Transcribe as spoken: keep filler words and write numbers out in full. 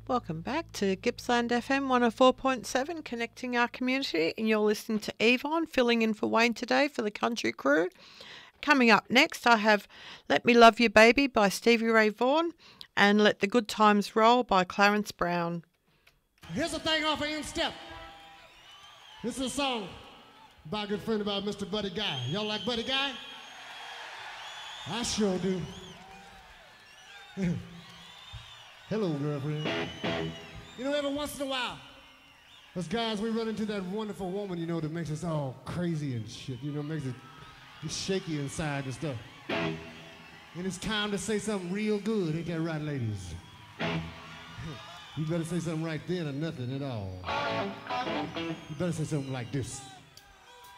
Welcome back to Gippsland F M one oh four point seven, connecting our community, and you're listening to Yvonne, filling in for Wayne today for the Country Crew. Coming up next, I have Let Me Love You Baby by Stevie Ray Vaughan and Let the Good Times Roll by Clarence Brown. Here's a thing off of In Step. This is a song by a good friend about Mister Buddy Guy. Y'all like Buddy Guy? I sure do. Hello, girlfriend. You know, every once in a while, us guys, we run into that wonderful woman, you know, that makes us all crazy and shit. You know, makes it just shaky inside and stuff. And it's time to say something real good. Ain't that right, ladies? You better say something right then or nothing at all. You better say something like this.